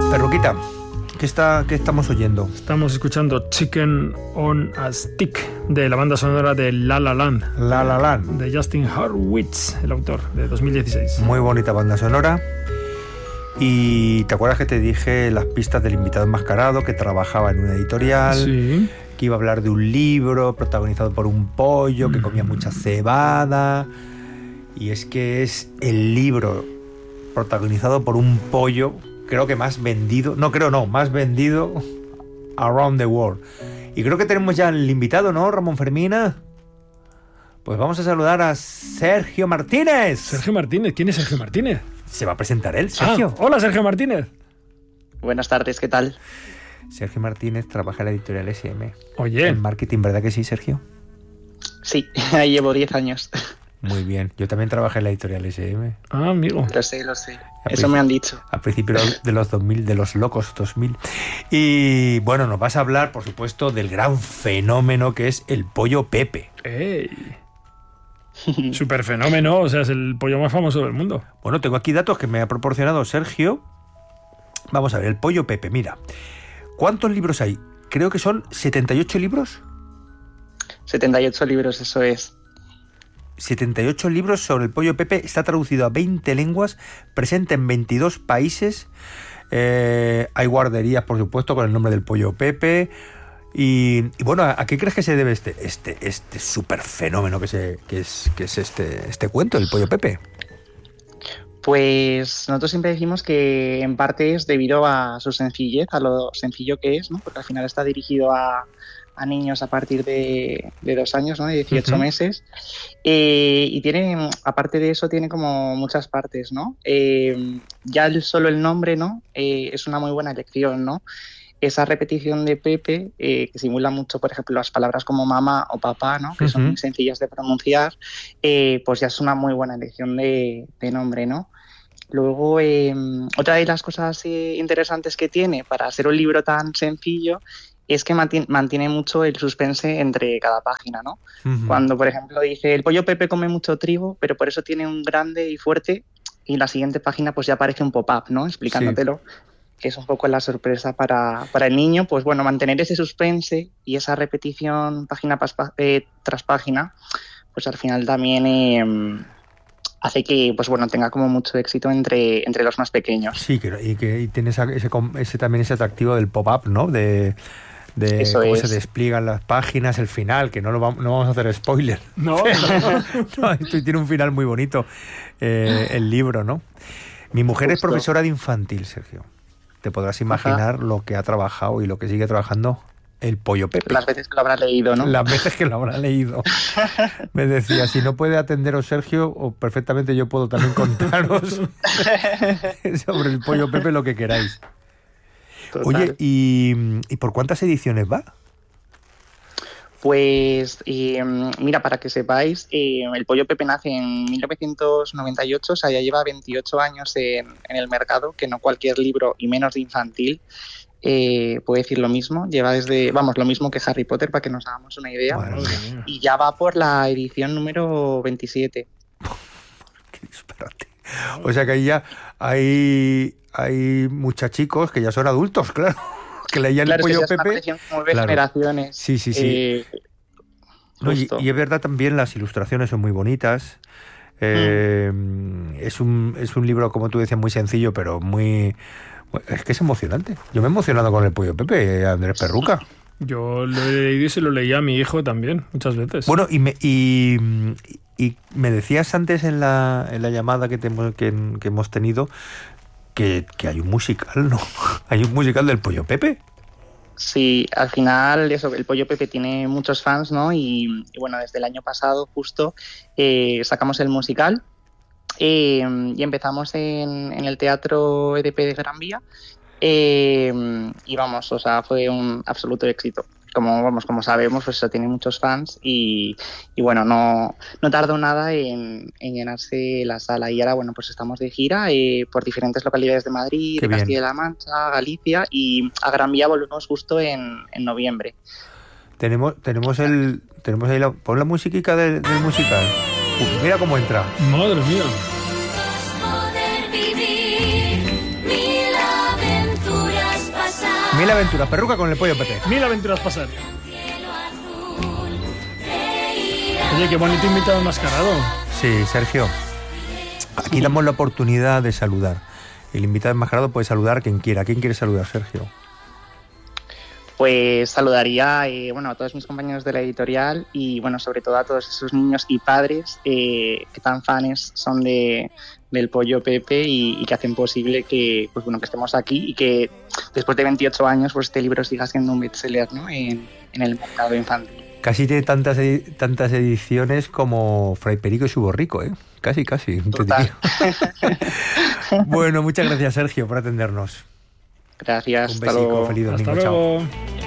Perruquita, ¿qué estamos oyendo? Estamos escuchando Chicken on a Stick, de la banda sonora de La La Land. La La Land. De Justin Hurwitz, el autor, de 2016. Muy bonita banda sonora. Y ¿te acuerdas que te dije las pistas del invitado enmascarado, que trabajaba en una editorial? Sí. Que iba a hablar de un libro protagonizado por un pollo que comía mucha cebada. Y es que es el libro protagonizado por un pollo, creo que más vendido around the world. Y creo que tenemos ya el invitado, ¿no, Ramón Fermina? Pues vamos a saludar a Sergio Martínez. Sergio Martínez, ¿quién es Sergio Martínez? Se va a presentar él, Sergio. Hola, Sergio Martínez. Buenas tardes, ¿qué tal? Sergio Martínez trabaja en la editorial SM. Oye. En marketing, ¿verdad que sí, Sergio? Sí, ahí llevo 10 años. Muy bien. Yo también trabajé en la editorial SM. Ah, amigo. Lo sé. Eso me han dicho. A principios de los 2000, de los locos 2000. Y bueno, nos vas a hablar, por supuesto, del gran fenómeno que es el pollo Pepe. ¡Ey! Super fenómeno, o sea, es el pollo más famoso del mundo. Bueno, tengo aquí datos que me ha proporcionado Sergio. Vamos a ver, el pollo Pepe, mira. ¿Cuántos libros hay? Creo que son 78 libros. 78 libros, eso es. 78 libros sobre el pollo Pepe, está traducido a 20 lenguas, presente en 22 países. Hay guarderías, por supuesto, con el nombre del pollo Pepe. Y bueno, ¿a qué crees que se debe este súper fenómeno que es este cuento, el pollo Pepe? Pues nosotros siempre decimos que en parte es debido a su sencillez, a lo sencillo que es, ¿no? Porque al final está dirigido a niños a partir de 2 años, ¿no? De 18 meses. Y tiene, aparte de eso, tiene como muchas partes, ¿no? Ya solo el nombre, ¿no? Es una muy buena elección, ¿no? Esa repetición de Pepe, que simula mucho, por ejemplo, las palabras como mamá o papá, ¿no? Que son muy sencillas de pronunciar, pues ya es una muy buena elección de nombre, ¿no? Luego, otra de las cosas interesantes que tiene para ser un libro tan sencillo es que mantiene mucho el suspense entre cada página, ¿no? Cuando, por ejemplo, dice el pollo Pepe come mucho trigo, pero por eso tiene un grande y fuerte, y en la siguiente página pues ya aparece un pop-up, ¿no? Explicándotelo. Sí. Que es un poco la sorpresa para el niño, pues bueno, mantener ese suspense y esa repetición página tras página, pues al final también hace que, pues bueno, tenga como mucho éxito entre los más pequeños. Sí, y tiene también ese atractivo del pop-up, ¿no? De cómo se despliegan las páginas, el final, que no vamos a hacer spoiler. No, esto tiene un final muy bonito, el libro, ¿no? Mi mujer es profesora de infantil, Sergio. Te podrás imaginar lo que ha trabajado y lo que sigue trabajando el pollo Pepe. Las veces que lo habrá leído, ¿no? Las veces que lo habrá leído. Me decía, si no puede atenderos Sergio, o perfectamente yo puedo también contaros sobre el pollo Pepe lo que queráis. Total. Oye, ¿y por cuántas ediciones va? Pues mira, para que sepáis, el pollo Pepe nace en 1998, o sea, ya lleva 28 años en el mercado, que no cualquier libro, y menos de infantil, puede decir lo mismo. Lleva lo mismo que Harry Potter, para que nos hagamos una idea. Y ya va por la edición número 27. Qué disparate. O sea que ahí ya hay muchachicos que ya son adultos, claro. Que leían el pollo Pepe. Como de generaciones. Sí. No, y es verdad también, las ilustraciones son muy bonitas. Es un libro, como tú decías, muy sencillo, pero es que es emocionante. Yo me he emocionado con el pollo Pepe, Andrés Perruca. Yo lo he leído y se lo leía a mi hijo también, muchas veces. Bueno, y me decías antes en la llamada que hemos tenido que hay un musical, ¿no? Hay un musical del pollo Pepe. Sí, al final el pollo Pepe tiene muchos fans, ¿no? Y bueno, desde el año pasado justo sacamos el musical y empezamos en el Teatro EDP de Gran Vía y vamos, o sea, fue un absoluto éxito. Como sabemos, pues eso tiene muchos fans y bueno, no tardó nada en llenarse la sala. Y ahora, bueno, pues estamos de gira por diferentes localidades de Madrid, de Castilla-La Mancha, Galicia, y a Gran Vía volvemos justo en noviembre. Tenemos ahí pon la musiquica del musical. Mira cómo entra. Madre mía. Poder vivir 1000 aventuras. Mil aventuras, perruca con el pollo Pepe. 1000 aventuras pasar. Oye, qué bonito invitado enmascarado. Sí, Sergio. Aquí damos la oportunidad de saludar. El invitado enmascarado puede saludar a quien quiera. ¿A quién quiere saludar, Sergio? Pues saludaría a todos mis compañeros de la editorial y bueno, sobre todo a todos esos niños y padres que tan fans son del pollo Pepe y que hacen posible que que estemos aquí y que después de 28 años pues este libro siga siendo un bestseller, ¿no? en el mercado infantil. Casi tiene tantas ediciones como Fray Perico y su borrico, ¿eh? Casi, te diría. Bueno, muchas gracias, Sergio, por atendernos. Gracias. Un besico, feliz domingo. Hasta luego. Chao.